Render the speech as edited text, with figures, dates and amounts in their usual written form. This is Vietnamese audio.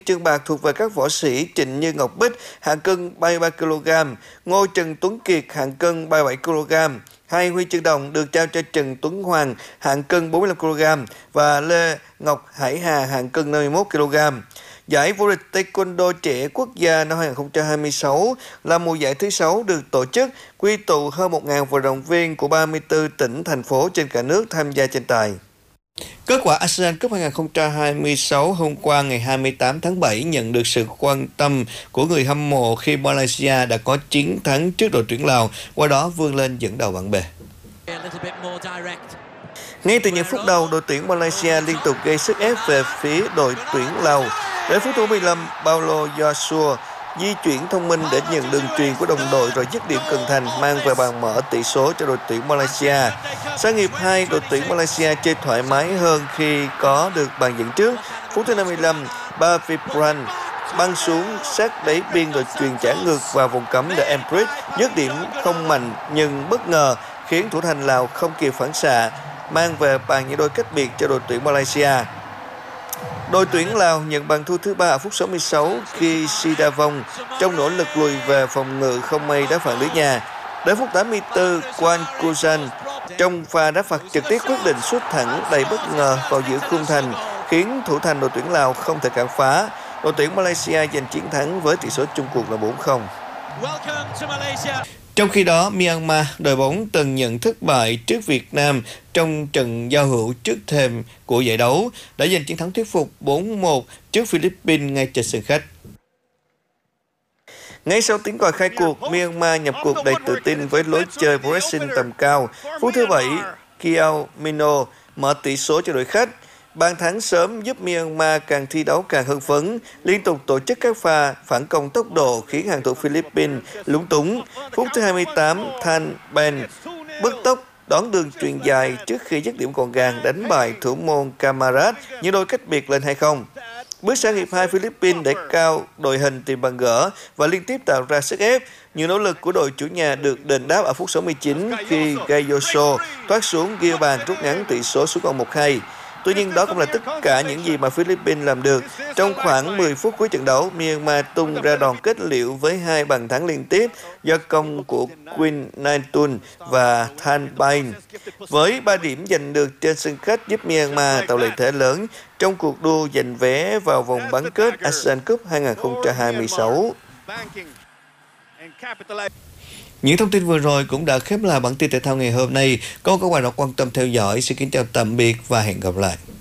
Chương bạc thuộc về các võ sĩ Trịnh Như Ngọc Bích, hạng cân 33 kg, Ngô Trần Tuấn Kiệt, hạng cân 37 kg. 2 huy chương đồng được trao cho Trần Tuấn Hoàng, hạng cân 45 kg và Lê Ngọc Hải Hà, hạng cân 51 kg. Giải vô địch Taekwondo trẻ quốc gia năm 2026 là mùa giải thứ 6 được tổ chức, quy tụ hơn 1.000 vận động viên của 34 tỉnh, thành phố trên cả nước tham gia tranh tài. Kết quả ASEAN Cup 2026 hôm qua ngày 28 tháng 7 nhận được sự quan tâm của người hâm mộ khi Malaysia đã có chiến thắng trước đội tuyển Lào, qua đó vươn lên dẫn đầu bảng B. Ngay từ những phút đầu, đội tuyển Malaysia liên tục gây sức ép về phía đội tuyển Lào. Đến phút thứ 15, Paulo Joshua di chuyển thông minh để nhận đường truyền của đồng đội rồi dứt điểm cận thành, mang về bàn mở tỷ số cho đội tuyển Malaysia. Sang hiệp 2, đội tuyển Malaysia chơi thoải mái hơn khi có được bàn dẫn trước. Phút thứ 55, Bavipran băng xuống sát đáy biên rồi truyền trả ngược vào vùng cấm để Emprit dứt điểm không mạnh nhưng bất ngờ khiến thủ thành Lào không kịp phản xạ, mang về bàn những đôi cách biệt cho đội tuyển Malaysia. Đội tuyển Lào nhận bàn thua thứ 3 ở phút 66 khi Sidavong trong nỗ lực lùi về phòng ngự không may đá phạt lưới nhà. Đến phút 84, Quan Kujan trong pha đá phạt trực tiếp quyết định sút thẳng đầy bất ngờ vào giữa khung thành, khiến thủ thành đội tuyển Lào không thể cản phá. Đội tuyển Malaysia giành chiến thắng với tỷ số chung cuộc là 4-0. Trong khi đó, Myanmar, đội bóng từng nhận thất bại trước Việt Nam trong trận giao hữu trước thềm của giải đấu, đã giành chiến thắng thuyết phục 4-1 trước Philippines ngay trên sân khách. Ngay sau tiếng còi khai cuộc, Myanmar nhập cuộc đầy tự tin với lối chơi pressing tầm cao. Phút thứ 7, Kiao Mino mở tỷ số cho đội khách. Bàn thắng sớm giúp Myanmar càng thi đấu càng hưng phấn, liên tục tổ chức các pha phản công tốc độ khiến hàng thủ Philippines lúng túng. Phút thứ 28, Than Ben bứt tốc đón đường chuyền dài trước khi dứt điểm gọn gàng đánh bại thủ môn Camarade, những đôi cách biệt lên 2-0. Bước sang hiệp 2, Philippines đẩy cao đội hình tìm bàn gỡ và liên tiếp tạo ra sức ép. Nhiều nỗ lực của đội chủ nhà được đền đáp ở phút 69 khi Gayoso thoát xuống ghi bàn rút ngắn tỷ số xuống còn 1-2. Tuy nhiên đó cũng là tất cả những gì mà Philippines làm được. Trong khoảng 10 phút cuối trận đấu, Myanmar tung ra đòn kết liễu với 2 bàn thắng liên tiếp do công của Quinn Naitun và Than Bain. Với 3 điểm giành được trên sân khách giúp Myanmar tạo lợi thế lớn trong cuộc đua giành vé vào vòng bán kết ASEAN Cup 2026. Những thông tin vừa rồi cũng đã khép lại bản tin thể thao ngày hôm nay. Cảm ơn các bạn đã quan tâm theo dõi. Xin kính chào tạm biệt và hẹn gặp lại.